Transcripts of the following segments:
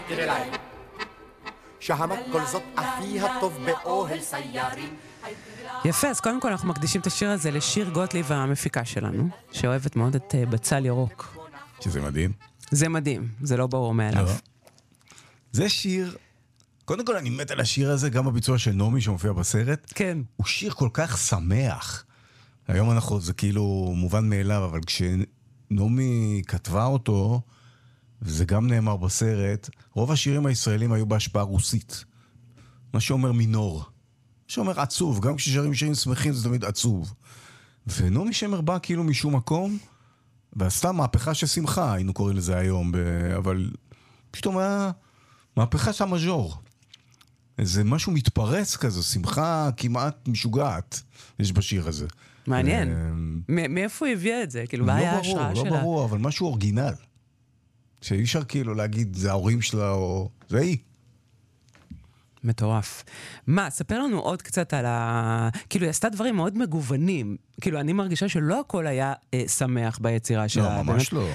תראה לי שהמק כל זאת אחי הטוב באוהל סיירים. יפה, אז קודם כל אנחנו מקדישים את השיר הזה לשיר גוטליב המפיקה שלנו, שאוהבת מאוד את בצל ירוק. שזה מדהים. זה מדהים, זה לא ברור מאליו. לא. זה שיר, קודם כל אני מת על השיר הזה, גם בביצוע של נעמי שמופיע בסרט. כן. הוא שיר כל כך שמח. היום זה כאילו מובן מאליו, אבל כשנעמי כתבה אותו, וזה גם נאמר בסרט, רוב השירים הישראלים היו בהשפעה רוסית. מה שאומר מינור. שאומר עצוב, גם כששרים שירים שמחים זה תמיד עצוב. ונעמי שמר בא כאילו משום מקום, ועשתה מהפכה של שמחה, היינו קוראים לזה היום, אבל פתאום היה מהפכה של המז'ור. איזה משהו מתפרץ כזה, שמחה כמעט משוגעת, יש בשיר הזה. מעניין. מאיפה הוא הביאה את זה? כאילו, מה היה ההשראה שלה? לא ברור, אבל משהו אורגינל. שאי אפשר כאילו להגיד, זה ההורים שלה או... זה היא. מטורף. מה, ספר לנו עוד קצת על כאילו, היא עשתה דברים מאוד מגוונים. כאילו, אני מרגישה שלא הכל היה שמח ביצירה שלה. לא, ממש לא.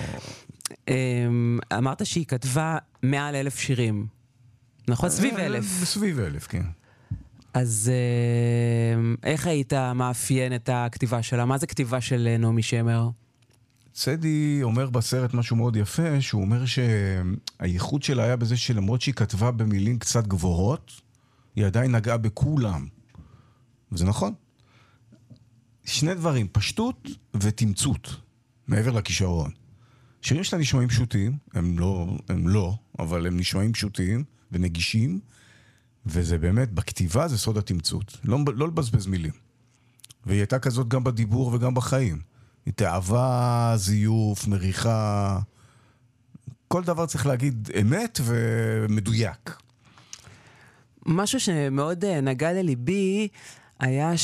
אמרת שהיא כתבה 100,000 שירים. נכון? סביב 1,000. סביב 1,000, כן. אז איך היית מאפיין את הכתיבה שלה? מה זה כתיבה של נעמי שמר? צדי אומר בסרט משהו מאוד יפה, שהוא אומר שהייחוד שלה היה בזה שלמרות שהיא כתבה במילים קצת גבוהות, היא עדיין נגעה בכולם. וזה נכון. שני דברים, פשטות ותמצות, מעבר לכישרון. שירים שלה נשמעים פשוטים, הם לא, אבל הם נשמעים פשוטים ונגישים, וזה באמת, בכתיבה זה סוד התמצות. לא לבזבז מילים. והיא הייתה כזאת גם בדיבור וגם בחיים. היא תאווה, זיוף, מריחה. כל דבר צריך להגיד אמת ומדויק. משהו שמאוד נגע לליבי היה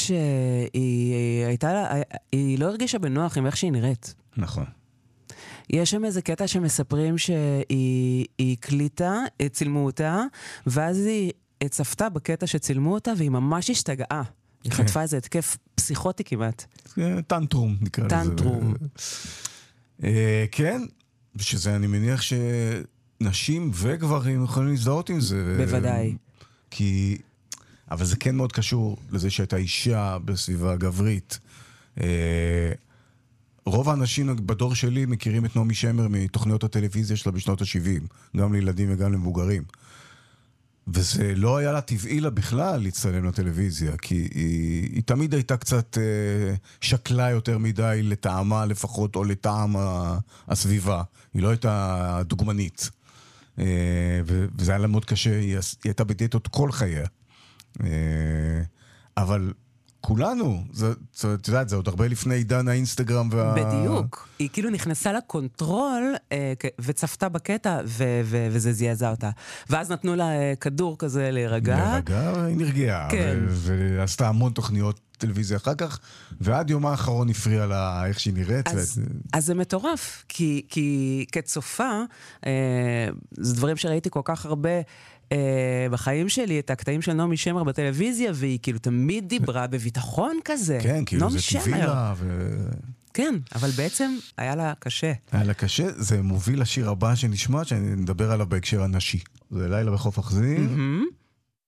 שהיא לא הרגישה בנוח עם איך שהיא נראית. נכון. יש שם איזה קטע שמספרים שהיא הקליטה, צילמו אותה, ואז היא צפתה בקטע שצילמו אותה, והיא ממש השתגעה. היא חטפה איזה התקף פסיכוטי כמעט. טנטרום נקרא לזה. טנטרום. כן, ושזה אני מניח שנשים וגברים יכולים להזדהות עם זה. בוודאי. אבל זה כן מאוד קשור לזה שהייתה אישה בסביבה גברית. רוב האנשים בדור שלי מכירים את נעמי שמר מתוכניות הטלוויזיה שלה בשנות ה-70, גם לילדים וגם למבוגרים. וזה לא היה לה טבעי לה בכלל להצטלם לטלוויזיה, כי היא תמיד הייתה קצת שקלה יותר מדי לטעמה לפחות, או לטעם הסביבה. היא לא הייתה דוגמנית. וזה היה לה מאוד קשה, היא הייתה בדיאטות כל חייה. אבל כולנו, את יודעת, זה עוד הרבה לפני עידן האינסטגרם בדיוק. היא כאילו נכנסה לקונטרול וצפתה בקטע וזה זעזע אותה. ואז נתנו לה כדור כזה להירגע. היא נרגעה. כן. ועשתה המון תוכניות טלוויזיה אחר כך, ועד יום האחרון הפריע לה איך שהיא נראית. אז זה מטורף, כי כצופה, זה דברים שראיתי כל כך הרבה בחיים שלי, את הקטעים של נעמי שמר בטלוויזיה, והיא כאילו תמיד דיברה בביטחון כזה. כן, כאילו זה טבעי לה. כן, אבל בעצם היה לה קשה. היה לה קשה, זה מוביל לשיר הבא שנשמע, שאני מדבר עליו בהקשר הנשי. זה לילה בחוף אכזיב.